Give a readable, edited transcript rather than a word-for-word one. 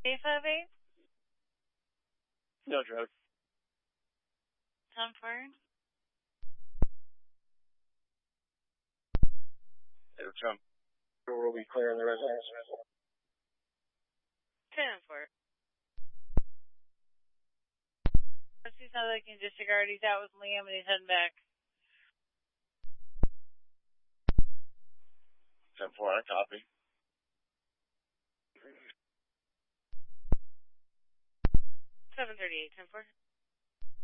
858? No drug. 10-4? It'll come. We'll be clear on the residence. 10-4. He sounds like he can disregard. He's out with Liam and he's heading back. 10-4, I copy. 738, 10-4.